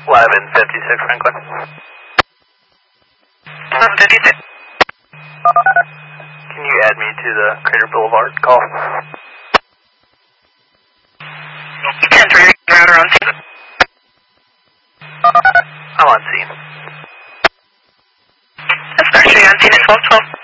1156 Franklin. 1156. Can you add me to the Crater Boulevard call? 10-3 router on scene. I'm on scene. That's actually on scene at 1212.